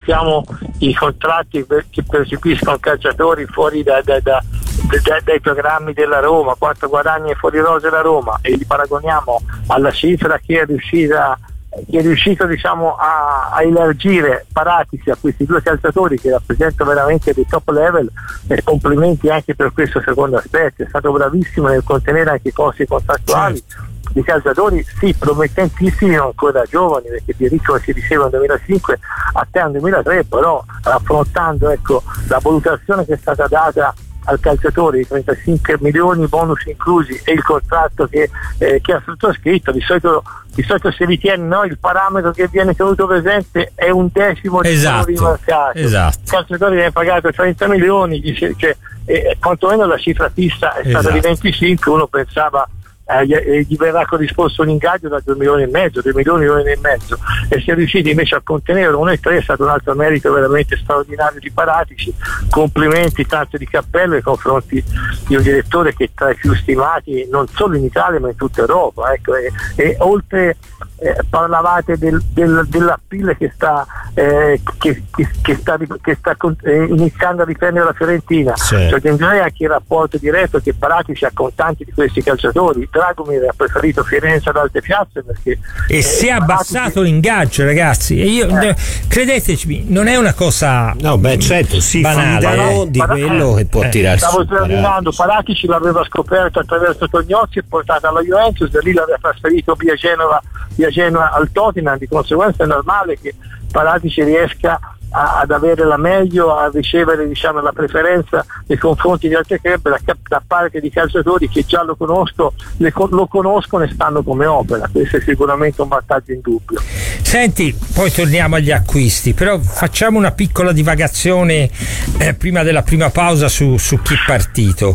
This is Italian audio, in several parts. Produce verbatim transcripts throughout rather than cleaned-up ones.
sappiamo i contratti che percepiscono calciatori fuori da, da, da, da, dai programmi della Roma, quanto guadagna fuori rosa la Roma, e li paragoniamo alla cifra che è riuscita che è riuscito diciamo a, a elargire Paratici a questi due calciatori che rappresentano veramente dei top level, e complimenti anche per questo secondo aspetto. È stato bravissimo nel contenere anche i costi contrattuali di calciatori sì promettentissimi, ancora giovani, perché Piericcio si diceva nel duemilacinque a te nel duemilatré, però affrontando ecco la valutazione che è stata data al calciatore, i trentacinque milioni bonus inclusi e il contratto che, eh, che ha sottoscritto, di solito, di solito si ritiene no, il parametro che viene tenuto presente è un decimo di esatto, quello rimarcato. Esatto. Il calciatore viene pagato trenta milioni, cioè, eh, quantomeno la cifra fissa è stata esatto. di venticinque, uno pensava Eh, gli verrà corrisposto un ingaggio da due milioni e mezzo, due milioni, due milioni e mezzo, e si è riusciti invece a contenere uno e tre. È stato un altro merito veramente straordinario di Paratici. Complimenti tanto di cappello nei confronti di un direttore che è tra i più stimati non solo in Italia ma in tutta Europa, ecco. e, e oltre eh, parlavate del, del, dell'appeal che sta eh, che, che, che sta, che sta eh, iniziando a riprendere la Fiorentina, sì. Cioè, aggiungerei anche il rapporto diretto che Paratici ha con tanti di questi calciatori. Dragomir ha preferito Firenze ad altre piazze perché e eh, si è abbassato l'ingaggio, ragazzi, e io eh. credetemi, non è una cosa no beh certo si banale, fidano eh. di Para- quello eh. che può eh. tirarsi. Stavo terminando, Paratici l'aveva scoperto attraverso Tognozzi e portato alla Juventus, da lì l'aveva trasferito via Genova, via Genova al Tottenham. Di conseguenza è normale che Paratici riesca A, ad avere la meglio, a ricevere diciamo la preferenza nei confronti di altri club da, da parte di calciatori che già lo conosco, le, lo conoscono e stanno come opera. Questo è sicuramente un vantaggio indubbio. Senti, poi torniamo agli acquisti, però facciamo una piccola divagazione eh, prima della prima pausa su, su chi è partito.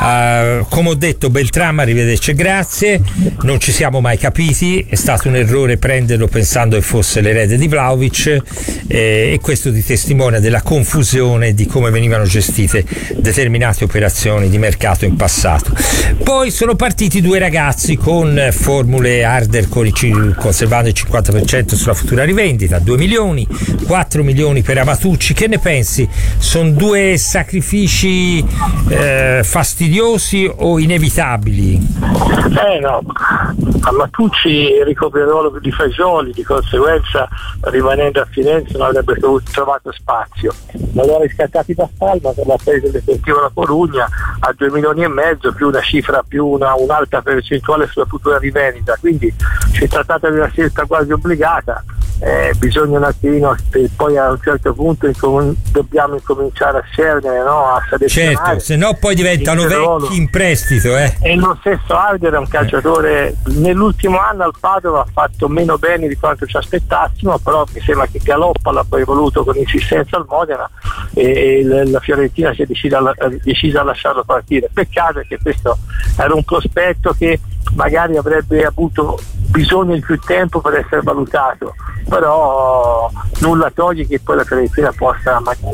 Uh, come ho detto, Beltrame, arrivederci, grazie, non ci siamo mai capiti, è stato un errore prenderlo pensando che fosse l'erede di Vlahovic, eh, e questo di testimonia della confusione di come venivano gestite determinate operazioni di mercato in passato. Poi sono partiti due ragazzi con formule Harder con il, conservando il cinquanta per cento sulla futura rivendita, due milioni, quattro milioni per Amatucci. Che ne pensi? Sono due sacrifici eh, fastidiosi o inevitabili? Eh no, Amatucci ricopre il ruolo di Fagioli, di conseguenza rimanendo a Firenze non avrebbe trovato spazio. Ma li ha riscattati da Palma per la presa definitiva da Corugna a due milioni e mezzo più una cifra più una, un'alta percentuale sulla futura rivendita, quindi si è trattata di una scelta quasi obbligata. Eh, bisogna un attimino, e poi a un certo punto incom- dobbiamo incominciare a scendere, no? A selezionare. Certo, se no poi diventano vecchi in prestito, eh. E lo stesso Harder è un calciatore, nell'ultimo anno al Padova ha fatto meno bene di quanto ci aspettassimo, però mi sembra che Galoppa l'ha poi voluto con insistenza al Modena e, e la Fiorentina si è decisa a, decisa a lasciarlo partire. Peccato che questo era un prospetto che magari avrebbe avuto bisogno di più tempo per essere valutato, però nulla toglie che poi la Fiorentina possa magari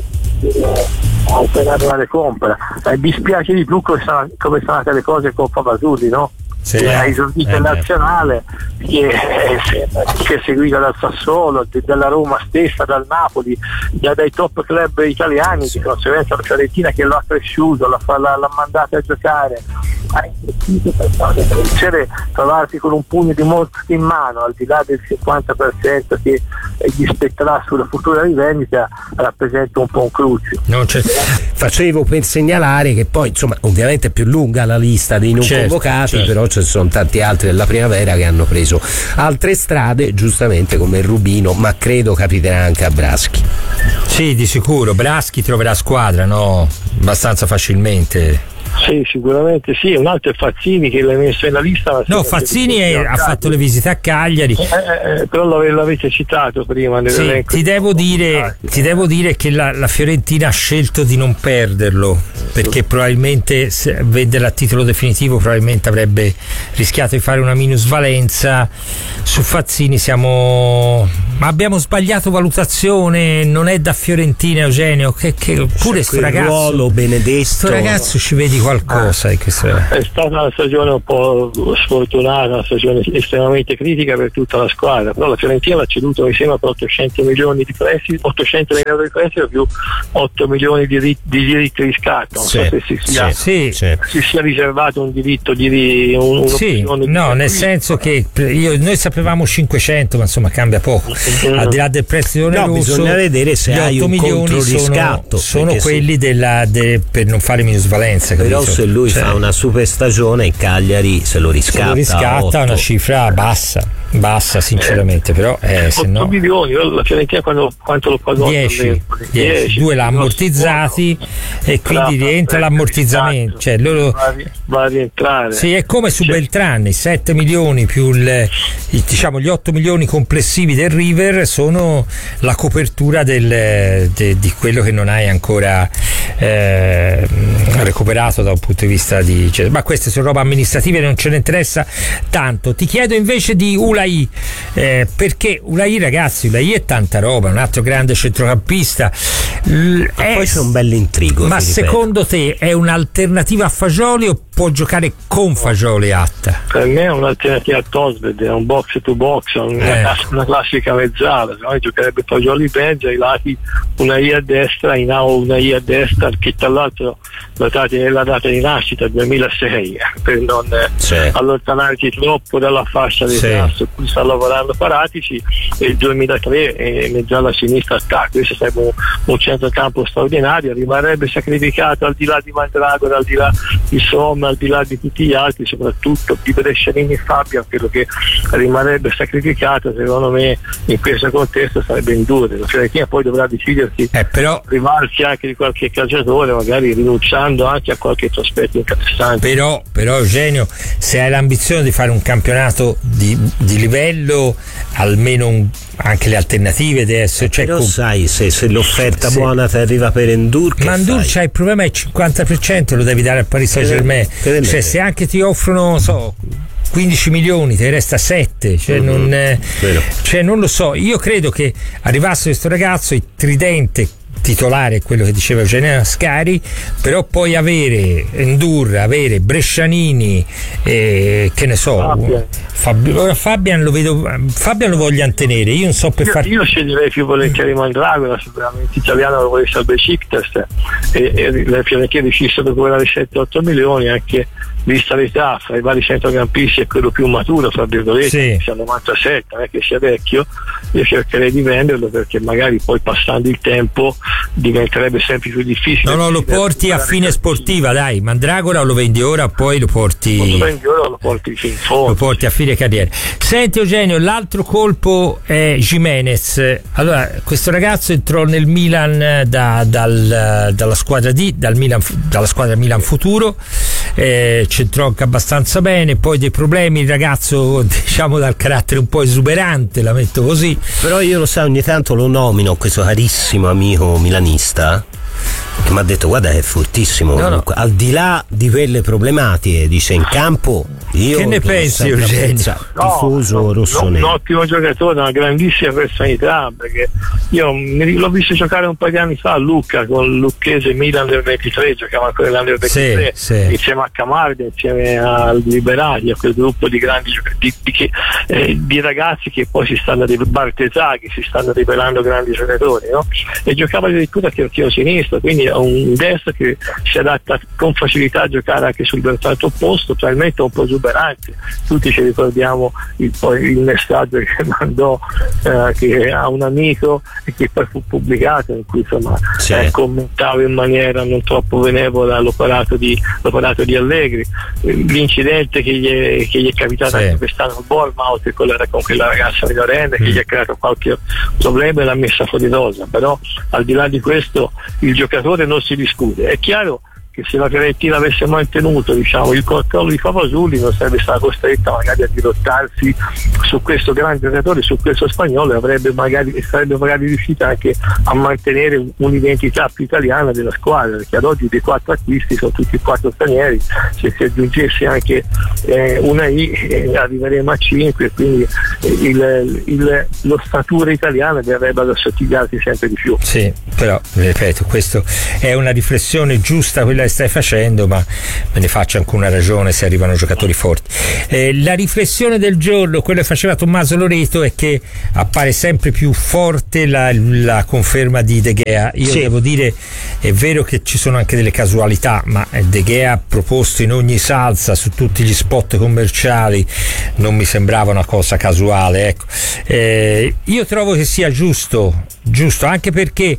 operare una recompra. Eh, dispiace di più come sono, come sono andate le cose con Pavasulli, no? Sì, che ha esordito eh, in nazionale, che, che è seguito dal Sassuolo, dalla Roma stessa, dal Napoli, da, dai top club italiani, di conseguenza la Fiorentina che lo ha cresciuto, l'ha, l'ha, l'ha mandato a giocare, ha investito per vincere, trovarsi con un pugno di morti in mano, al di là del cinquanta per cento che gli spetterà sulla futura rivendita, rappresenta un po' un cruccio. Non c'è. Facevo per segnalare che poi insomma ovviamente è più lunga la lista dei non certo, convocati, certo. Però ci sono tanti altri della primavera che hanno preso altre strade, giustamente come il Rubino, ma credo capiterà anche a Braschi. Sì, di sicuro Braschi troverà squadra, no? Abbastanza facilmente. Sì, sicuramente sì. Un altro è Fazzini che l'hai messo nella lista. No, Fazzini è, ha fatto le visite a Cagliari. Eh, eh, però l'avete citato prima. Sì, ti devo dire, ti devo dire che la, la Fiorentina ha scelto di non perderlo, perché probabilmente se venderla a titolo definitivo probabilmente avrebbe rischiato di fare una minusvalenza. Su Fazzini siamo ma abbiamo sbagliato valutazione, non è da Fiorentina Eugenio, che, che pure sto ragazzo ruolo benedetto, sto ragazzo ci vedi qualcosa in questo... È stata una stagione un po' sfortunata, una stagione estremamente critica per tutta la squadra, però la Fiorentina l'ha ceduto mi sembra per ottocento milioni di prestito, ottocento euro di prestito più otto milioni di, ri- di diritti di riscatto, non sì, so se si sia, sì, sì. si sia riservato un diritto di un, sì, no, di nel senso che io, noi sapevamo cinquecento, ma insomma cambia poco. Mm-hmm. Al di là del prestito oneroso, no, bisogna vedere se hai un controriscatto, sono, sono quelli se... della, de, per non fare minusvalenza. Però capito? se lui cioè, fa una super stagione, Cagliari se lo riscatta. Se lo riscatta una cifra bassa. Bassa sinceramente, eh, però eh, se no... otto milioni, la Fiorentina quando, quanto lo pagò? dieci, dieci, due l'ha ammortizzati e quindi rientra l'ammortizzamento, cioè loro va, va a rientrare. Sì, è come su cioè, Beltrán, i sette milioni più il, il, diciamo gli otto milioni complessivi del River sono la copertura del, de, di quello che non hai ancora eh, recuperato da un punto di vista di, cioè, ma queste sono robe amministrative, non ce ne interessa tanto. Ti chiedo invece di Ulai, eh, perché Ulai, ragazzi, Ulai è tanta roba, un altro grande centrocampista. L- è, poi c'è un bel intrigo. Ma secondo te è un'alternativa a Fagioli o può giocare con Fagioli Atta? Per me è un'alternativa a Tosbed, è un box to box, una, eh. una classica mezzala, se no giocherebbe Fagioli mezzo, ai lati una I a destra, in A una I a destra, che tra l'altro dotati nella data di nascita duemilasei, per non sì. allontanarti troppo dalla fascia del sì. su cui sta lavorando Paratici, e il duemilatré e mezzala a sinistra attacco. Questo sarebbe un, un centrocampo straordinario, rimarrebbe sacrificato al di là di Mandragora, al di là di Somma, al di là di tutti gli altri, soprattutto di Brescianini e Fabian, quello che rimarrebbe sacrificato secondo me in questo contesto sarebbe Indure. La Fiorentina poi dovrà decidersi eh, però, privarsi anche di qualche calciatore, magari rinunciando anche a qualche prospetto interessante. Però, però Eugenio, se hai l'ambizione di fare un campionato di, di livello, almeno un, anche le alternative adesso, cioè, però com- sai se, se l'offerta se, buona ti arriva per Endur, ma Endur c'ha il problema è il cinquanta per cento lo devi dare al Paris Saint-Germain, cioè se anche ti offrono non so quindici milioni te ne resta sette, cioè, mm-hmm. non, eh, cioè non lo so, io credo che arrivasse questo ragazzo, il tridente titolare, quello che diceva Eugenio Scari, però poi avere Endur, avere Brescianini, eh, che ne so, Fabian. Fab- Fabian lo vedo, Fabian lo vogliono tenere, io non so per io, far... io sceglierei più volentieri Mandragora, sicuramente italiano lo volesse al Besiktas, e, e le Fiorentina riuscissero a recuperare sette otto milioni, anche vista l'età fra i vari centrocampisti è quello più maturo fra virgolette, sì. sia novantasette, non è che sia vecchio, io cercherei di venderlo perché magari poi passando il tempo diventerebbe sempre più difficile. No, no, lo porti a fine sportiva, dai, Mandragora lo vendi ora, poi lo porti lo vendi ora, lo porti fin in fondo, lo porti a fine carriera. Senti Eugenio, l'altro colpo è Gimenez. Allora, questo ragazzo entrò nel Milan da, dal, dalla squadra D, dal Milan, dalla squadra Milan Futuro, eh, c'entrò anche abbastanza bene, poi dei problemi, il ragazzo diciamo dal carattere un po' esuberante, la metto così, però io lo sai, ogni tanto lo nomino questo carissimo amico milanista che mi ha detto guarda è fortissimo, no, no. al di là di quelle problematiche, dice in campo io che ne pensi Eugenio? Tifoso no, rossonero, no, un ottimo giocatore, una grandissima personalità, perché io l'ho visto giocare un paio di anni fa a Lucca con Lucchese Milan del ventitré, giocava ancora l'Under ventitré, sì, sì. insieme a Camardi, insieme a Liberati, a quel gruppo di grandi giocatori, di, di, eh, di ragazzi che poi si stanno Bartesaghi, si stanno rivelando grandi giocatori, no? E giocava addirittura terzino sinistro, quindi è un destro che si adatta con facilità a giocare anche sul versante opposto, probabilmente un po' esuberante. Tutti ci ricordiamo il, poi il messaggio che mandò eh, che a un amico e che poi fu pubblicato, in cui insomma sì. eh, commentava in maniera non troppo benevola l'operato di, l'operato di Allegri, l'incidente che gli è, che gli è capitato sì. anche quest'anno al Bournemouth con, con quella ragazza minorenne mm. che gli ha creato qualche problema e l'ha messa fuori rosa, però al di là di questo il giocatore non si discute. È chiaro che se la Fiorentina avesse mantenuto, diciamo, il controllo di Papazulli non sarebbe stata costretta magari a dirottarsi su questo grande giocatore, su questo spagnolo, e avrebbe magari, sarebbe magari riuscita anche a mantenere un'identità più italiana della squadra, perché ad oggi dei quattro acquisti sono tutti quattro stranieri. Se si aggiungesse anche eh, una I eh, arriveremo a cinque, quindi eh, il, il, l'ossatura italiana verrebbe ad assottigliarsi sempre di più. Sì, però ripeto, questo è una riflessione giusta quella che stai facendo, ma me ne faccio anche una ragione se arrivano giocatori forti. Eh, la riflessione del giorno, quello che faceva Tommaso Loreto, è che appare sempre più forte la, la conferma di De Gea. Io sì. devo dire, è vero che ci sono anche delle casualità, ma De Gea proposto in ogni salsa su tutti gli spot commerciali non mi sembrava una cosa casuale, ecco. Eh, io trovo che sia giusto giusto anche perché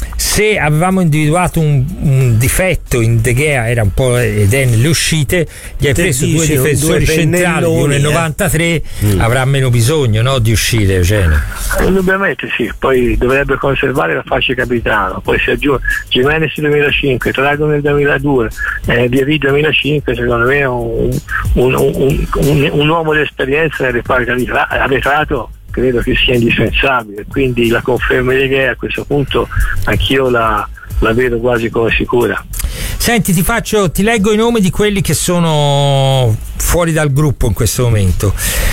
se avevamo individuato un, un difetto in De Gea era un po' ed è nelle uscite, gli hai preso due difensori due centrali di uno virgola novantatré, eh. mm. avrà meno bisogno, no, di uscire, Eugenio? Indubbiamente sì, poi dovrebbe conservare la fascia capitano, poi si aggiunge Gimenez nel duemilacinque, Trago nel duemiladue, eh, Vieri duemilacinque, secondo me è un, un, un, un, un uomo di esperienza nel reparto arretrato, credo che sia indispensabile, quindi la conferma di Gea a questo punto anch'io la, la vedo quasi come sicura. Senti, ti faccio, ti leggo i nomi di quelli che sono fuori dal gruppo in questo momento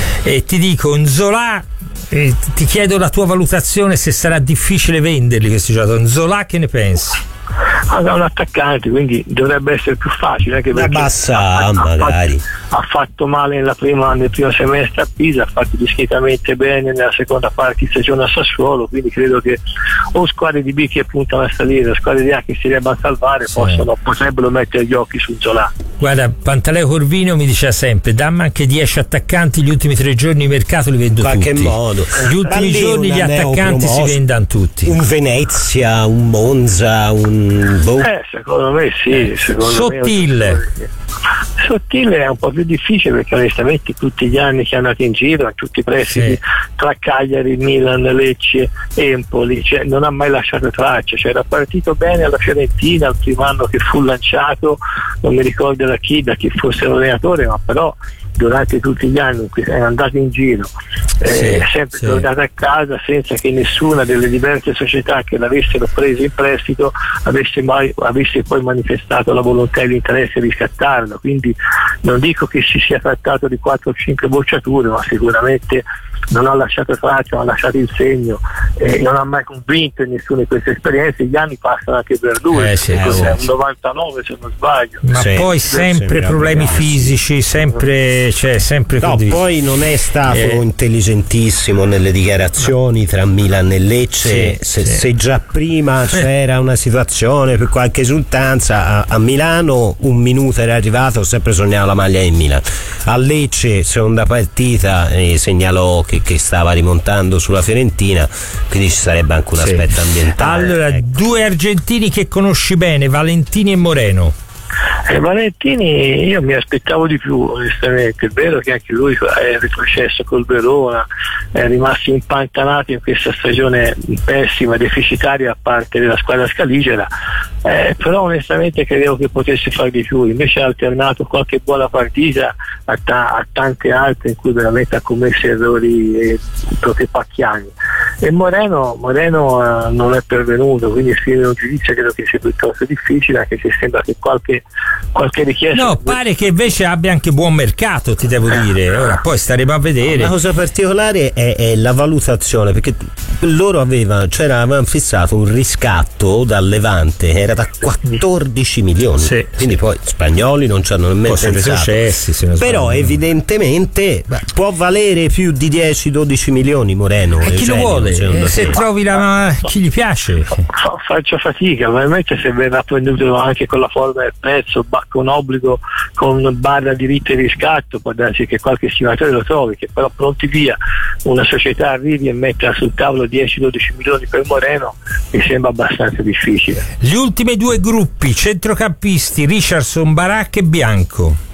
e ti dico Nzola, eh, ti chiedo la tua valutazione se sarà difficile venderli questi giocatori. Nzola, che ne pensi? Ah, è un attaccante, quindi dovrebbe essere più facile, anche perché bassa, ha, magari. Ha fatto, ha fatto male nella prima, nel primo semestre a Pisa, ha fatto discretamente bene nella seconda parte di stagione a Sassuolo, quindi credo che o squadre di B che puntano a salire o squadre di A che si debbano salvare sì. possono, potrebbero mettere gli occhi su Zola. Guarda, Pantaleo Corvino mi diceva sempre dammi anche dieci attaccanti, gli ultimi tre giorni di mercato li vendo tutti. In qualche modo gli ultimi giorni gli attaccanti si vendano tutti, un Venezia, un Monza, un boh. eh, secondo me sì, secondo Sottile me Sottile è un po' più difficile perché onestamente tutti gli anni che è andato in giro, tutti i prestiti sì. tra Cagliari, Milan, Lecce, Empoli, cioè non ha mai lasciato traccia, cioè era partito bene alla Fiorentina il primo anno che fu lanciato, non mi ricordo da chi, da chi fosse l'allenatore, ma però durante tutti gli anni in cui è andato in giro eh, sì, è sempre sì. tornato a casa senza che nessuna delle diverse società che l'avessero preso in prestito avesse, mai, avesse poi manifestato la volontà e l'interesse di riscattarlo, quindi non dico che si sia trattato di quattro o cinque bocciature, ma sicuramente non ha lasciato traccia, non ha lasciato il segno, eh, non ha mai convinto in nessuna di queste esperienze. Gli anni passano anche per lui, eh sì, è sì. un novantanove se non sbaglio, ma sì, poi sempre problemi fisici, sempre, cioè, sempre no, poi non è stato eh. intelligentissimo nelle dichiarazioni tra Milan e Lecce, sì, se, sì. se già prima c'era una situazione per qualche esultanza a, a Milano un minuto era arrivato, ho sempre sognato la maglia in Milan, a Lecce seconda partita eh, segnalò che, che stava rimontando sulla Fiorentina, quindi ci sarebbe anche un sì. aspetto ambientale. Allora, ecco. Due argentini che conosci bene, Valentini e Moreno. Eh, Valentini io mi aspettavo di più onestamente, è vero che anche lui è retrocesso col Verona, è rimasto impantanato in questa stagione pessima, deficitaria a parte della squadra scaligera, eh, però onestamente credevo che potesse fare di più, invece ha alternato qualche buona partita a, ta- a tante altre in cui veramente ha commesso errori eh, proprio pacchiani, e Moreno, Moreno eh, non è pervenuto, quindi scrivere un giudizio credo che sia piuttosto difficile, anche se sembra che qualche qualche richiesta. No, pare che invece abbia anche buon mercato, ti devo dire. Ora poi staremo a vedere. La cosa particolare è, è la valutazione, perché loro avevano, c'era, avevano fissato un riscatto dal Levante che era da quattordici milioni, sì, quindi sì. poi spagnoli non ci hanno nemmeno pensato. Successi, se non però sbaglio. Evidentemente può valere più di dieci dodici milioni Moreno. E chi lo vuole? Eh, se trovi la chi gli piace. Fa, faccio fatica, ovviamente se verrà venduto anche con la forma del prezzo, con obbligo, con barra diritto di riscatto, può darsi che qualche stimatore lo trovi, che però pronti via una società arrivi e metta sul tavolo dieci dodici milioni per Moreno, mi sembra abbastanza difficile. Gli ultimi due gruppi, centrocampisti, Richardson, Barak e Bianco.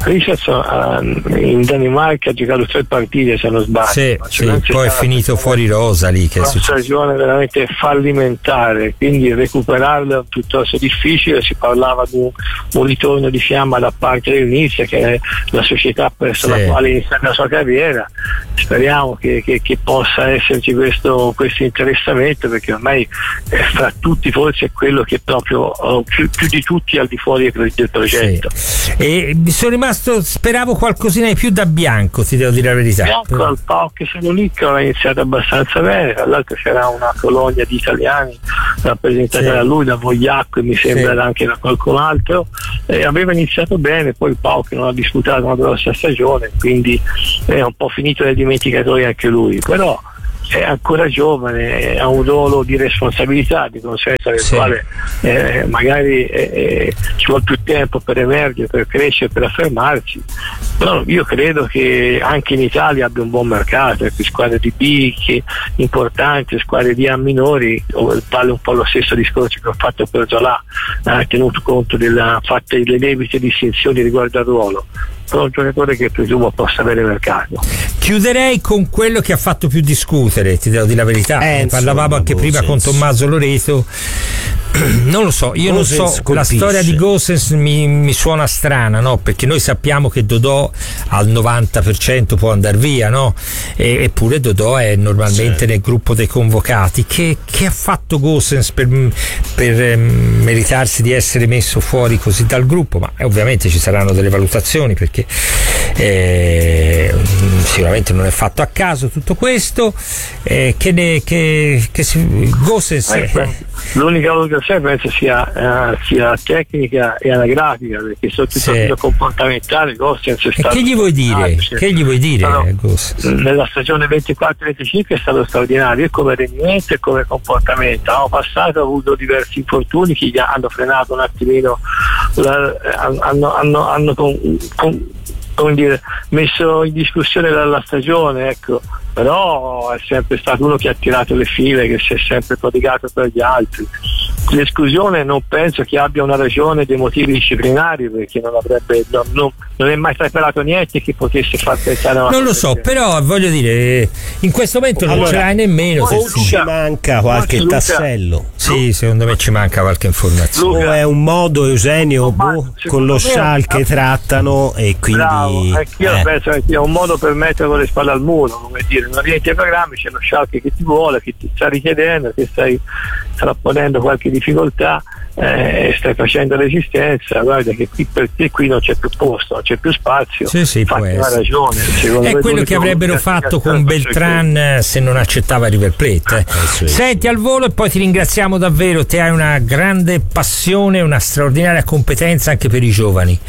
Richarlison uh, in Danimarca ha giocato tre partite se non sbaglio, sì, sì, poi è finito fuori rosa lì, che è una stagione veramente fallimentare, quindi recuperarlo è piuttosto difficile. Si parlava di un, un ritorno di fiamma da parte dell'Inizia, che è la società presso sì. la quale inizia la sua carriera. Speriamo che, che, che possa esserci questo, questo interessamento, perché ormai eh, fra tutti forse è quello che proprio oh, più, più di tutti al di fuori del progetto. Sì. E mi sono rimasto, speravo qualcosina di più da Bianco, ti devo dire la verità. Bianco però... al P A O K Salonicco ha iniziato abbastanza bene, tra l'altro c'era una colonia di italiani rappresentata sì. da lui, da Vogliacco e mi sembra sì. anche da qualcun altro, e aveva iniziato bene, poi il P A O K non ha disputato una grossa stagione, quindi è un po' finito nel dimenticatoio anche lui, però è ancora giovane, ha un ruolo di responsabilità, di conseguenza del sì. quale eh, magari eh, ci vuole più tempo per emergere, per crescere, per affermarsi, però io credo che anche in Italia abbia un buon mercato, ecco, squadre di B che importanti, squadre di A minori, vale un po' lo stesso discorso che ho fatto per Zola, eh, tenuto conto della fatte delle debite distinzioni riguardo al ruolo, però un giocatore che presumo possa avere mercato. Chiuderei con quello che ha fatto più discutere, ti devo dire la verità, eh, ne parlavamo anche Gosens. prima con Tommaso Loreto. Non lo so, io Gosens non so, colpisce. La storia di Gosens mi, mi suona strana, no? Perché noi sappiamo che Dodò al novanta per cento può andare via, no? E, eppure Dodò è normalmente sì. nel gruppo dei convocati. Che, che ha fatto Gosens per, per eh, meritarsi di essere messo fuori così dal gruppo? Ma eh, ovviamente ci saranno delle valutazioni, perché eh, sicuramente non è fatto a caso tutto questo. Eh, che ne, che, che si, Gosens eh, è, l'unica valutazione penso sia, uh, sia tecnica e anagrafica, perché sotto il sì. profilo comportamentale Gosens è stato, e che gli vuoi dire? Ah, cioè, che gli vuoi dire no, Gosens? Nella stagione ventiquattro venticinque è stato straordinario, e come rendimento e come comportamento. L'anno passato ha avuto diversi infortuni che gli hanno frenato un attimino, la, hanno, hanno, hanno con, con, come dire, messo in discussione la, la stagione, ecco. Però è sempre stato uno che ha tirato le file, che si è sempre prodigato per gli altri. L'esclusione non penso che abbia una ragione dei motivi disciplinari, perché non avrebbe non, non, non è mai trapelato niente che potesse far pensare a una non lo so, però voglio dire, in questo momento allora, non ce l'hai nemmeno. O ci manca qualche Luca, tassello. Sì, secondo me ci manca qualche informazione. Luca, o è un modo, Eugenio, boh, con lo Schalke trattano e quindi bravo, anch'io eh. penso che sia un modo per mettere con le spalle al muro, come dire, non rientri ai programmi, c'è lo Schalke che ti vuole, che ti sta richiedendo, che stai strapponendo qualche difficoltà, eh, stai facendo resistenza, guarda che qui per te qui non c'è più posto, non c'è più spazio. Sì, sì, può essere. Ragione, è quello che avrebbero fatto con Beltran se non accettava River Plate. Eh. Senti, al volo, e poi ti ringraziamo davvero, te hai una grande passione, una straordinaria competenza anche per i giovani.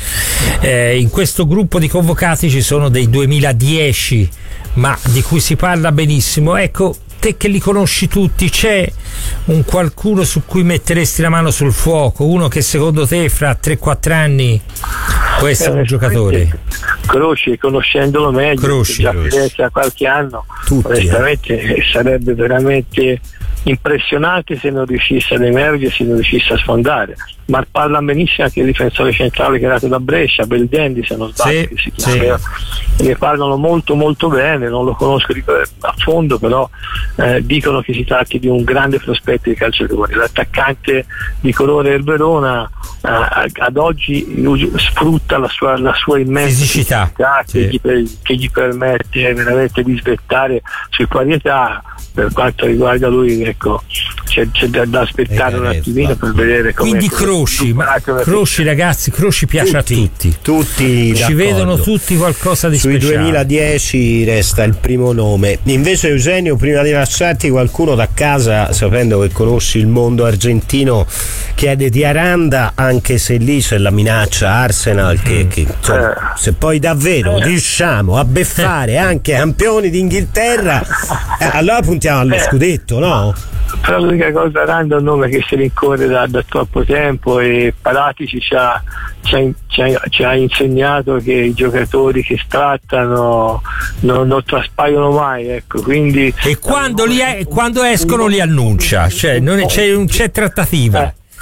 Eh, in questo gruppo di convocati ci sono dei duemiladieci, ma di cui si parla benissimo. Ecco, te che li conosci tutti, c'è un qualcuno su cui metteresti la mano sul fuoco, uno che secondo te fra tre quattro anni può essere eh, un giocatore? Croci, conoscendolo meglio, Croci, già Croci. da qualche anno, tutti, onestamente eh. sarebbe veramente impressionante se non riuscisse ad emergere, se non riuscisse a sfondare. Ma parla benissimo anche il difensore centrale che è nato da Brescia, Beldendi se non sbaglio, sì, che si chiama, sì. Ne parlano molto molto bene, non lo conosco a fondo, però eh, dicono che si tratti di un grande prospetto di calciatore. L'attaccante di colore del Verona eh, ad oggi sfrutta la sua, la sua immensa fisicità, fisicità sì. che, gli, che gli permette veramente di svettare su qualità. Per quanto riguarda lui, ecco, c'è, c'è da, da aspettare eh, un attimino per vedere come. Quindi Croci, ma Croci, ragazzi, Croci piace tutti, a tutti. Tutti ci vedono tutti qualcosa di sui speciale. duemiladieci resta il primo nome. Invece, Eugenio, prima di lasciarti, qualcuno da casa, sapendo che conosci il mondo argentino, chiede di Aranda, anche se lì c'è la minaccia Arsenal che, che insomma, eh. se poi davvero eh. riusciamo a beffare anche campioni d'Inghilterra, eh, allora puntiamo allo eh. scudetto, no? Però l'unica cosa, Aranda è un nome che si rincorre da, da troppo tempo, e Paratici ci ha, ci, ha, ci, ha, ci ha insegnato che i giocatori che strattano non, non traspaiono mai, ecco, quindi e quando, li è, quando escono li annuncia, cioè non c'è, non c'è trattativa. Eh.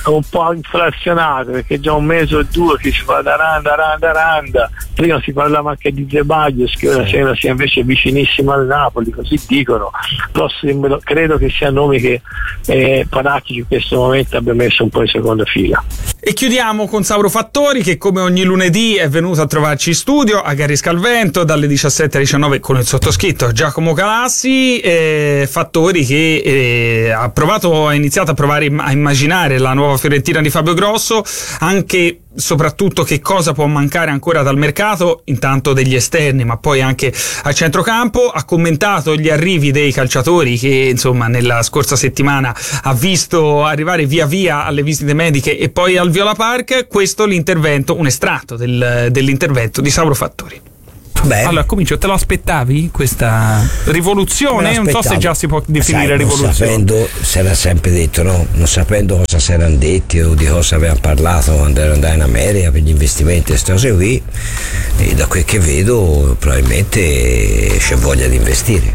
un po' inflazionato, perché già un mese o due che si fa da randa, randa, randa. Prima si parlava anche di Zeballos, che ora sembra sia invece vicinissimo al Napoli, così dicono. Però credo che siano nomi che eh, Paratici in questo momento abbia messo un po' in seconda fila. E chiudiamo con Sauro Fattori, che come ogni lunedì è venuto a trovarci in studio a Garisca al Vento dalle diciassette alle diciannove con il sottoscritto Giacomo Calassi. eh, Fattori che eh, ha provato, ha iniziato a provare a immaginare la nuova Fiorentina di Fabio Grosso, anche soprattutto che cosa può mancare ancora dal mercato, intanto degli esterni ma poi anche al centrocampo. Ha commentato gli arrivi dei calciatori che insomma nella scorsa settimana ha visto arrivare via via alle visite mediche e poi al Viola Park. Questo l'intervento, un estratto del, dell'intervento di Sauro Fattori. Beh. Allora comincio, te lo aspettavi questa rivoluzione? Non so se già si può definire Sai, rivoluzione. Non sapendo, si era sempre detto, no? Non sapendo cosa si erano detti o di cosa avevano parlato quando erano andati in America per gli investimenti e queste cose qui, e da quel che vedo probabilmente c'è voglia di investire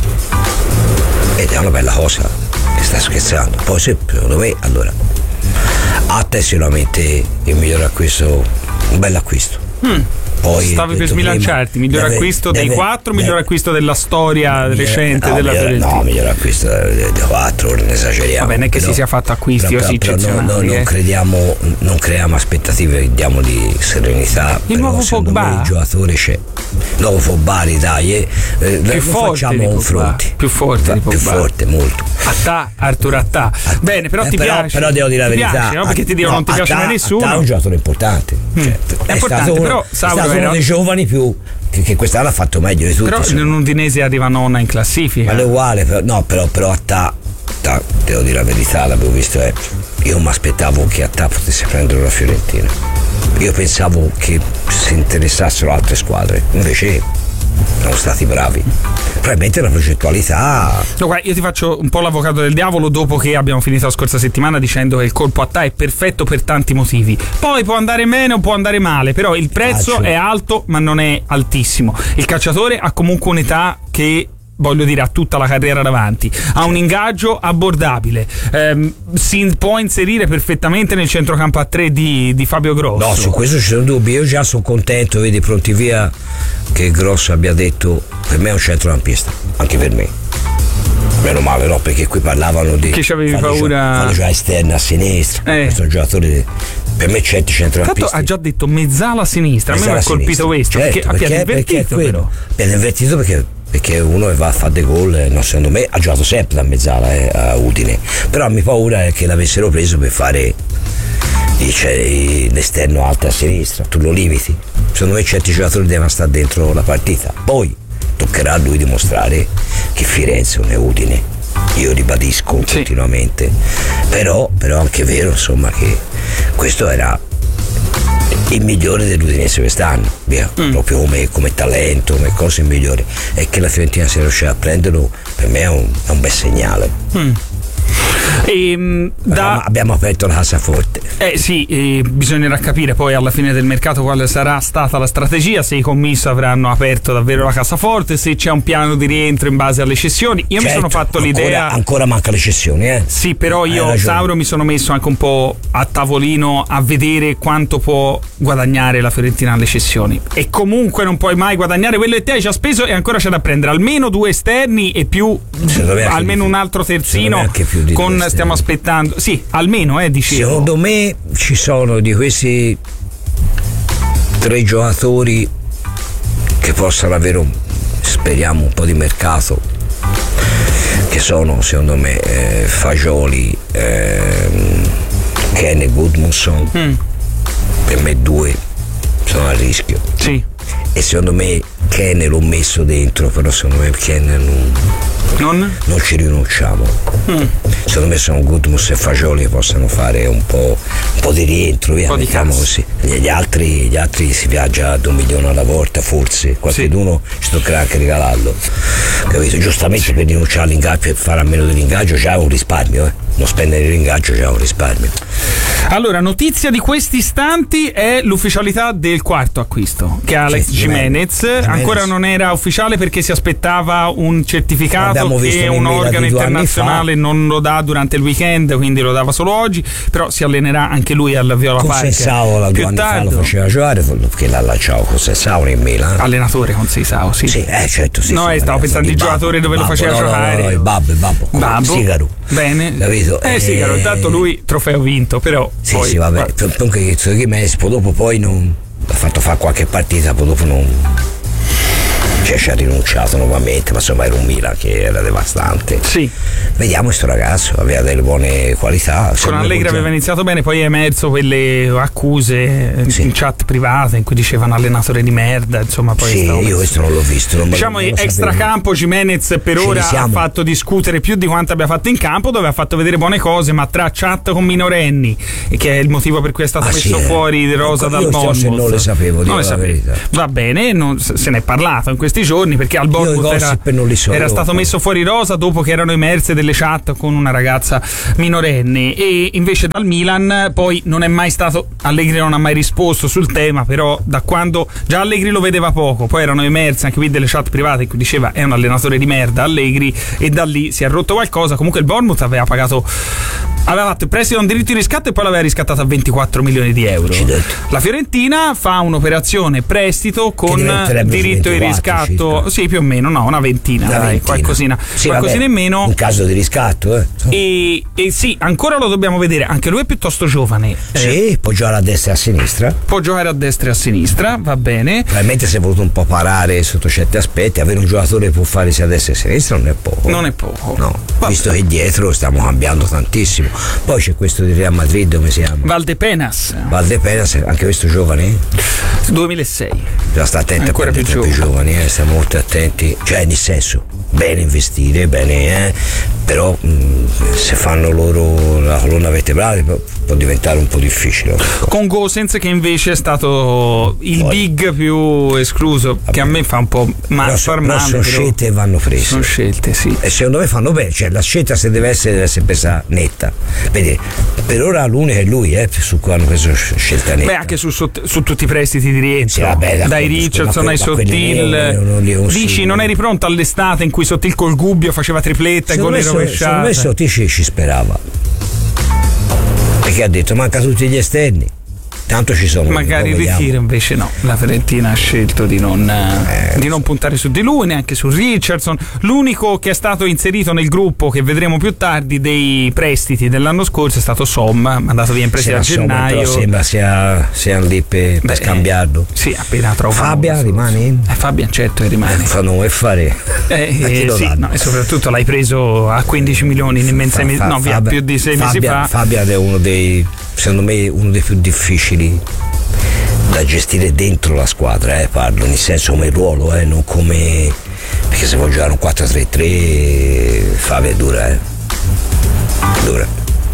ed è una bella cosa, che sta scherzando. Poi secondo me, allora, Atta è sicuramente il miglior acquisto, un bel acquisto. Mm. Poi, stavi per sbilanciarti, miglior deve, acquisto deve, dei quattro, deve, miglior acquisto della storia miglior, recente no, della miglior, Fiorentina. No, miglior acquisto dei quattro, ne esageriamo. Vabbè, non è che però, si sia fatto acquisti però, così però, eccezionali. No, no, eh. non crediamo, non creiamo aspettative, diamo di serenità. Il nuovo Pogba? Il giocatore c'è. Nuovo Pogba, dai, eh, più forte facciamo un fronte. Più forte di Pogba. Più forte, molto. Attà, Arturo Attà. Bene, però eh, ti però, piace. Però devo dire la ti verità. Piace, no? Perché ti dicono non ti piace mai nessuno. Attà è un giocatore importante. Mm. Cioè, è, è importante, stato però uno, Sauro è stato era uno dei giovani più che, che quest'anno ha fatto meglio di tutti. Però in un Udinese arriva nonna in classifica. Ma è uguale, però, no, però, però Attà, Attà, devo dire la verità, l'avevo visto, eh, io mi aspettavo che Attà potesse prendere la Fiorentina. Io pensavo che si interessassero altre squadre, invece sono stati bravi. Probabilmente la progettualità. No, guarda, io ti faccio un po' l'avvocato del diavolo dopo che abbiamo finito la scorsa settimana dicendo che il colpo Attà è perfetto per tanti motivi. Poi può andare bene o può andare male, però il prezzo Calcio. È alto ma non è altissimo. Il calciatore ha comunque un'età che, voglio dire, ha tutta la carriera davanti, ha un ingaggio abbordabile, ehm, si può inserire perfettamente nel centrocampo a tre di, di Fabio Grosso. No, su questo ci sono dubbi. Io già sono contento, vedi, pronti via, che Grosso abbia detto per me è un centrocampista, anche per me. Meno male, no, perché qui parlavano di che c'avevi paura fanno già esterna a sinistra, eh. questo giocatore per me c'è centrocampisti. Tanto ha già detto mezzala a sinistra, mezzala a me mi ha colpito questo, certo, perché, perché ha invertito però. Piede invertito perché perché uno va a fare dei gol, no, secondo me ha giocato sempre da mezzala eh, a Udine, però mi paura è che l'avessero preso per fare cioè, l'esterno alto a sinistra, tu lo limiti. Secondo me certi giocatori devono stare dentro la partita, poi toccherà a lui dimostrare che Firenze non è Udine, io ribadisco sì. continuamente, però, però è anche vero insomma che questo era il migliore dell'Udinese quest'anno, via, mm. proprio come, come talento, come cose migliori, e che la Fiorentina sia riuscita a prenderlo per me è un, è un bel segnale. Mm. E, da... abbiamo aperto la cassaforte. Eh sì, eh, bisognerà capire poi alla fine del mercato quale sarà stata la strategia, se i commessi avranno aperto davvero la cassaforte, se c'è un piano di rientro in base alle cessioni. Io certo, mi sono fatto ancora, l'idea ancora manca le cessioni, eh? Sì, però io Sauro mi sono messo anche un po' a tavolino a vedere quanto può guadagnare la Fiorentina alle cessioni, e comunque non puoi mai guadagnare quello che te hai già speso, e ancora c'è da prendere almeno due esterni e più almeno un altro terzino con stiamo aspettando, sì, almeno eh dicevo. Secondo me ci sono di questi tre giocatori che possano avere un, speriamo, un po' di mercato, che sono secondo me eh, Fagioli, eh, Ken e Gudmundsson. Mm. Per me due sono a rischio. Sì. E secondo me Ken l'ho messo dentro, però secondo me Ken non, non? non ci rinunciamo. Mm. Secondo me sono Gudmundsson e Fagioli che possano fare un po', un po' di rientro, via, di così. Gli altri, gli altri si viaggia ad un milione alla volta, forse qualcuno sì. ci toccherà anche regalarlo, capito? Giustamente sì. Per rinunciare all'ingaggio e fare a meno dell'ingaggio già un risparmio, eh. non spendere l'ingaggio già un risparmio. Allora, notizia di questi istanti è l'ufficialità del quarto acquisto, che è Alex sì, Jimenez. Ancora non era ufficiale perché si aspettava un certificato che un organo internazionale non lo dà durante il weekend, quindi lo dava solo oggi, però si allenerà anche lui al Viola Park. Conceição la due anni fa lo faceva giocare perché l'ha lanciato Conceição in Milan. Allenatore Conceição, sì. Sì, eh, certo, sì. No, sì, stavo pensando di giocatore dove babbo, lo faceva no, giocare. No, no, il babbo, il babbo. Babbo. Sigaro. Bene. Capito? Eh, Sigaro, intanto lui trofeo vinto, però. Sì, poi, sì, vabbè. Comunque che Messi, poi dopo poi non ha fatto fare qualche partita, poi dopo non. Cioè ci ha rinunciato nuovamente, ma insomma era un Milan che era devastante. Sì. Vediamo questo ragazzo, aveva delle buone qualità. Con Allegri aveva iniziato bene, poi è emerso quelle accuse sì. in chat private in cui dicevano allenatore di merda, insomma poi sì, io questo non l'ho visto. Non diciamo non extracampo Jimenez per Ce ora ha fatto discutere più di quanto abbia fatto in campo, dove ha fatto vedere buone cose, ma tra chat con minorenni, che è il motivo per cui è stato ah, messo sì, fuori di Rosa dal Bournemouth. Non le sapevo, non le sapevo. Va bene, non, se ne è parlato in questi giorni perché al Bournemouth era, so, era stato messo fuori rosa dopo che erano emerse delle chat con una ragazza minorenne, e invece dal Milan poi non è mai stato, Allegri non ha mai risposto sul tema, però da quando già Allegri lo vedeva poco, poi erano emerse anche qui delle chat private in cui diceva è un allenatore di merda Allegri, e da lì si è rotto qualcosa. Comunque il Bournemouth aveva pagato, aveva fatto il prestito a un diritto di riscatto e poi l'aveva riscattato a ventiquattro milioni di euro. La Fiorentina fa un'operazione prestito con diritto di riscatto circa. Sì, più o meno, no, una ventina, una dai, ventina. qualcosina, sì, qualcosina vabbè, in meno. Un caso di riscatto, eh. E, e sì, ancora lo dobbiamo vedere, anche lui è piuttosto giovane. Sì, eh, può giocare a destra e a sinistra. Può giocare a destra e a sinistra, va bene. Probabilmente si è voluto un po' parare sotto certi aspetti, avere un giocatore che può fare sia a destra che a sinistra non è poco. Non è poco. No, va visto bene. Che dietro stiamo cambiando tantissimo. Poi c'è questo di Real Madrid, come si chiama? Valdepenas. Valdepenas, anche questo giovane? duemilasei. Già sta attento a quelli più giovani, eh, stiamo molto attenti, cioè nel senso, bene investire, bene, eh, però mh, se fanno loro la colonna vertebrale può, può diventare un po' difficile. Con Gosens che invece è stato il Poi. big più escluso, vabbè, che a me fa un po' male, però, però sono scelte e vanno prese. Sono scelte, sì. E secondo me fanno bene, cioè la scelta se deve essere deve essere presa netta. Vedi, per ora l'unica è lui, eh, su cui hanno preso scelta netta. Beh, anche su, su, su tutti i prestiti di rientro, sì, vabbè, scusa, dai Richardson ai Sottil. Dici, non eri pronto all'estate in cui Sottil col Gubbio faceva tripletta e gol in rovesciata? Secondo me Sottil ci, ci sperava, perché ha detto manca tutti gli esterni, tanto ci sono. Magari il ritiro, invece no, la Fiorentina ha scelto di non, eh, di non puntare su di lui, neanche su Richardson. L'unico che è stato inserito nel gruppo, che vedremo più tardi, dei prestiti dell'anno scorso è stato Somma, mandato via in prestito a gennaio. Però sembra sia, sia lì per, per scambiarlo. Sì, appena trova. Fabian rimane? Eh, Fabian certo che rimane. Eh, fanno come fare? Eh, eh, sì, no, e soprattutto l'hai preso a quindici milioni in sei mesi, no, via, più di sei mesi fa. Fabian è uno dei, secondo me, uno dei più difficili da gestire dentro la squadra, eh, parlo nel senso come ruolo, eh, non come, perché se vuoi giocare un quattro tre tre Fabio è dura, eh. dura.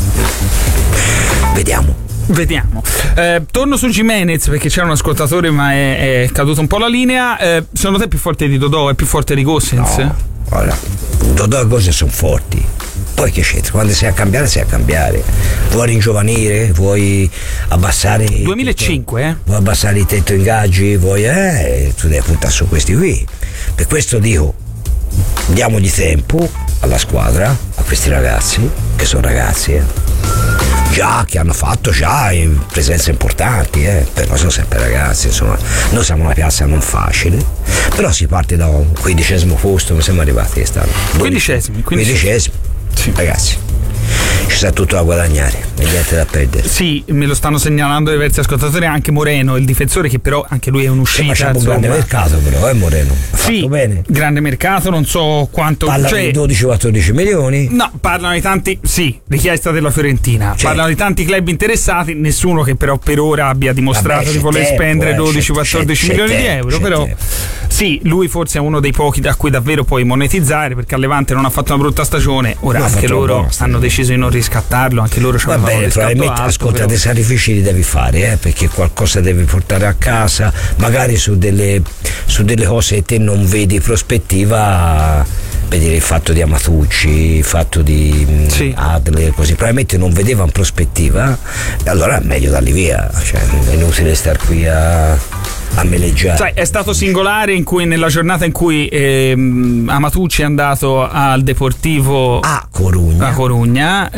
Vediamo. Vediamo. Eh, torno su Jimenez perché c'era un ascoltatore ma è, è caduta un po' la linea. Eh, secondo te è più forte di Dodò? È più forte di Gosens? No, allora, Dodò e Gosens sono forti. Poi che c'entra? Quando sei a cambiare, sei a cambiare. Vuoi ringiovanire? Vuoi abbassare. duemilacinque, eh? Vuoi abbassare il tetto ingaggi? Vuoi. Eh, tu devi puntare su questi qui. Per questo dico, diamogli tempo alla squadra, a questi ragazzi, che sono ragazzi, eh. Già, che hanno fatto già presenze importanti, eh. Per noi sono sempre ragazzi, insomma. Noi siamo una piazza non facile, però si parte da un quindicesimo posto, non siamo arrivati quest'anno. Quindicesimi, quindicesimi. Sì. Ragazzi, ci sta tutto da guadagnare, niente da perdere. Sì, me lo stanno segnalando diversi ascoltatori, anche Moreno, il difensore, che però anche lui è un'uscita. Facciamo un grande mercato, però, eh Moreno? Ha sì, fatto bene. Grande mercato, non so quanto. Parlano cioè, di dodici quattordici milioni? No, parlano di tanti, sì, richiesta della Fiorentina. Certo. Parlano di tanti club interessati, nessuno che però per ora abbia dimostrato Vabbè, di voler tempo, spendere dodici quattordici milioni tempo, di euro, però tempo. Sì, lui forse è uno dei pochi da cui davvero puoi monetizzare, perché a Levante non ha fatto una brutta stagione, ora no, anche loro hanno deciso di non riscattarlo, anche loro ci hanno fatto un riscatto probabilmente alto, ascolta, però. dei sacrifici li devi fare, eh, perché qualcosa devi portare a casa, magari su delle, su delle cose che te non vedi prospettiva, per dire il fatto di Amatucci, il fatto di sì. Adler, così probabilmente non vedeva in prospettiva, e allora è meglio darli via, cioè è inutile star qui a, a meleggiare. Sai, è stato singolare in cui nella giornata in cui ehm, Amatucci è andato al Deportivo a Corugna, a Corugna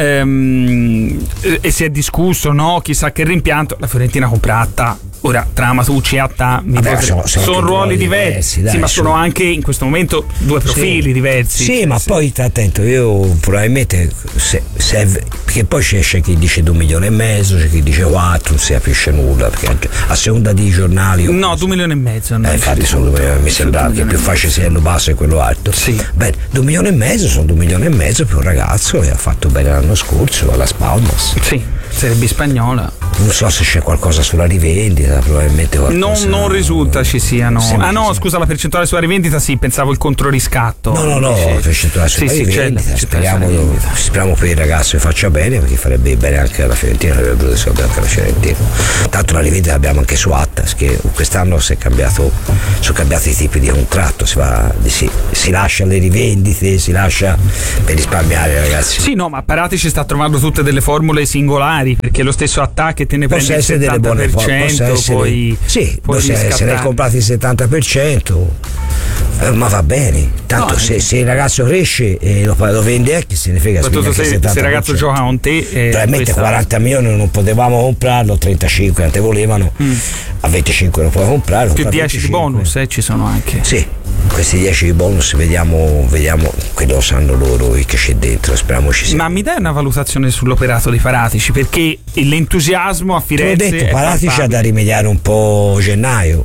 ehm, e si è discusso, no, chissà che rimpianto, la Fiorentina compra Atta. Ora, tra Amatucci e Atta mi Vabbè, potrei... sono, sono, sono ruoli diversi, diversi dai, sì, ma sono... sono anche in questo momento due profili sì. diversi. Sì, ma sì. Poi sta attento, io probabilmente se, se, perché poi c'è chi dice due milioni e mezzo, c'è chi dice quattro, non si capisce nulla, perché a seconda di giornali. No, due milioni e mezzo. Eh, infatti sono due, mi sembra che più facile sia quello basso e quello alto. Sì. Beh, due milioni e mezzo sono due milioni e mezzo per un ragazzo che ha fatto bene l'anno scorso alla Spalmas. Sì, sarebbe spagnola. Non so se c'è qualcosa sulla rivendita, probabilmente qualcosa. Non, non risulta ci siano. Ah no, scusa, la percentuale sulla rivendita sì, pensavo il controriscatto. No, no, no, sì. La percentuale sulla sì, rivendita. Sì, speriamo, speriamo per il ragazzo che faccia bene, perché farebbe bene anche alla Fiorentina, avrebbe voluto soldi anche alla Fiorentina. Tanto la rivendita l'abbiamo anche su Attas, che quest'anno si è cambiato, sono cambiati i tipi di contratto, si, va, si, si lascia le rivendite, si lascia per risparmiare, ragazzi. Sì, no, ma Parati ci sta trovando tutte delle formule singolari, perché lo stesso attacco che te ne prendi il settanta per cento, poi sì, poi se ne hai comprati il settanta per cento, eh, ma va bene, tanto no, se, se il ragazzo cresce e lo, lo vende, eh, chi se ne frega. Se, se il ragazzo gioca con te, eh, probabilmente quaranta milioni non potevamo comprarlo, trentacinque non te volevano, mm. a venticinque lo puoi comprare, più dieci di bonus, eh, ci sono anche. Sì, questi dieci di bonus vediamo, vediamo, quello lo sanno loro che c'è dentro, speriamo ci sia. Ma mi dai una valutazione sull'operato di Paratici, perché l'entusiasmo a Firenze, te l'ho detto, Paratici ha da rimediare un po' gennaio,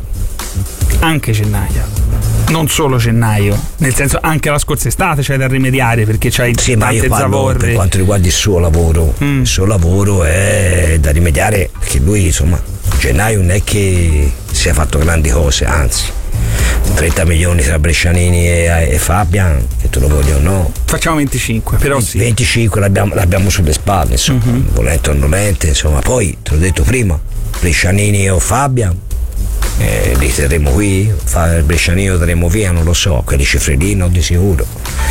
anche gennaio, non solo gennaio, nel senso anche la scorsa estate c'hai da rimediare, perché c'hai sì, tante ma io parlo zavorre. Per quanto riguarda il suo lavoro, mm. il suo lavoro è da rimediare, perché lui insomma gennaio non è che si è fatto grandi cose, anzi trenta milioni tra Brescianini e, e Fabian, che tu lo voglio o no, facciamo venticinque, però sì, venticinque l'abbiamo, l'abbiamo sulle spalle, insomma, mm-hmm. volente o nolente, insomma. Poi te l'ho detto prima, Brescianini o Fabian, eh, li terremo qui, il Brescianini lo terremo via, non lo so, quelli Cifredino di sicuro,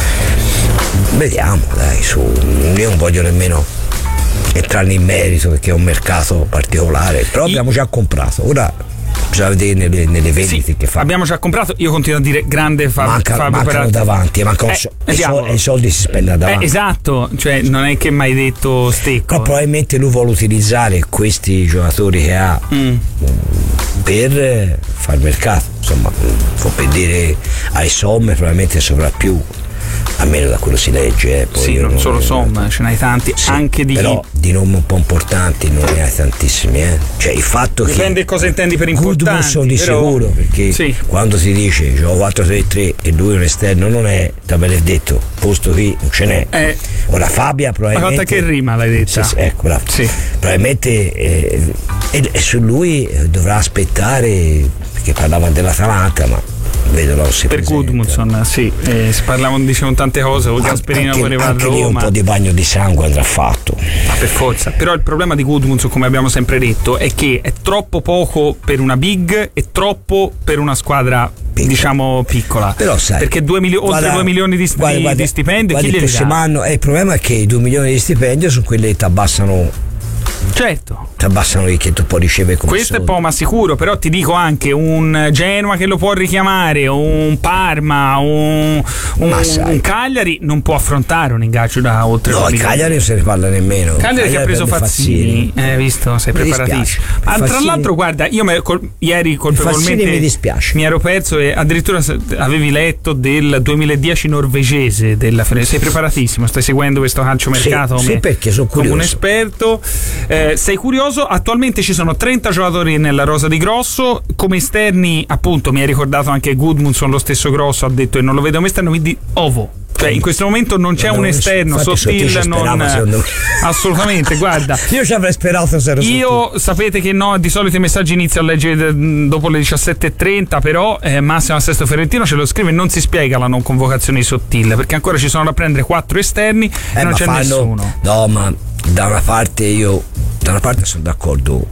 vediamo, dai, su, io non voglio nemmeno entrare in merito perché è un mercato particolare, però abbiamo già comprato, ora bisogna vedere nelle, nelle vendite sì, che fa. Abbiamo già comprato, io continuo a dire grande Fabio. Manca, Fabio mancano davanti, mancano eh, so, i, soldi, i soldi si spendono davanti. Eh, esatto, cioè non è che mai detto stecco. Però probabilmente lui vuole utilizzare questi giocatori che ha mm. per fare mercato, insomma, per dire ai somme probabilmente sopra più, almeno da quello si legge, eh. Poi sì, non, non solo somma, ce n'hai tanti, sì, anche di però di nomi un po' importanti non ne hai tantissimi, eh. Cioè il fatto dipende che cosa intendi per importanti, sono di però... sicuro, perché sì. quando si dice gioco quattro tre tre e lui un esterno non è, te l'ho detto, posto qui non ce n'è. Eh. Ora Fabia probabilmente. Ma che rima l'hai detta? Sì, sì, ecco, sì. Probabilmente eh, e, e su lui dovrà aspettare, perché parlavano dell'Atalanta, ma vedo lo si per Gudmundsson, sì, eh, si parlavano, dicevano tante cose, o Gasperino voleva a Roma, anche lì un po' di bagno di sangue andrà fatto, ma per forza. Però il problema di Gudmundsson, come abbiamo sempre detto, è che è troppo poco per una big e troppo per una squadra piccola, diciamo piccola, però sai, perché due milio- guarda, oltre due milioni di, guarda, guarda, di stipendio chi il prossimo anno, eh, il problema è che i due milioni di stipendio sono quelli che ti abbassano. Certo, ti abbassano che tu puoi ricevere come questo soldi. È poco ma sicuro, però ti dico anche un Genoa che lo può richiamare, un Parma, un, un, un Cagliari non può affrontare un ingaggio da oltre no, il Cagliari non se ne parla nemmeno. Cagliari, Cagliari che ha preso Fazzini, Fazzini. Eh, visto, sei preparatissimo. Ma Fazzini, tra l'altro guarda, io me, col, ieri colpevolmente mi dispiace, mi ero perso e addirittura avevi letto del duemiladieci norvegese della, sei preparatissimo, stai seguendo questo calciomercato sì, come, sì, perché sono curioso, come un esperto. Eh, sei curioso? Attualmente ci sono trenta giocatori nella rosa di Grosso, come esterni appunto mi hai ricordato anche Gudmundsson, lo stesso Grosso ha detto e non lo vedo come esterno, quindi Ovo, cioè in questo momento non c'è no, un esterno sottile, non assolutamente, guarda, io ci avrei sperato se ero io sottile. Sapete che no, di solito i messaggi inizio a leggere dopo le diciassette e trenta, però eh, Massimo Sesto Ferentino ce lo scrive e non si spiega la non convocazione di Sottile, perché ancora ci sono da prendere quattro esterni eh, e non c'è fanno, nessuno. No, ma da una parte io da una parte sono d'accordo,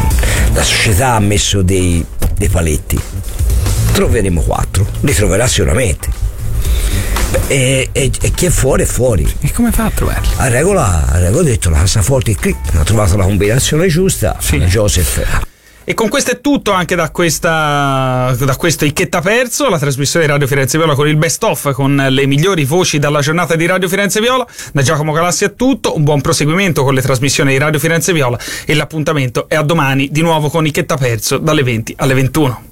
la società ha messo dei, dei paletti, troveremo quattro, li troverà sicuramente, E, e, e chi è fuori è fuori. E come fa a trovarli? A regola, a regola ho detto la cassaforte clic, ha trovato la combinazione giusta, sì. Joseph. E con questo è tutto anche da questa da questo Icchetta Perso, la trasmissione di Radio Firenze Viola con il best of, con le migliori voci dalla giornata di Radio Firenze Viola. Da Giacomo Calassi è tutto, un buon proseguimento con le trasmissioni di Radio Firenze Viola e l'appuntamento è a domani di nuovo con Icchetta Perso dalle venti alle ventuno.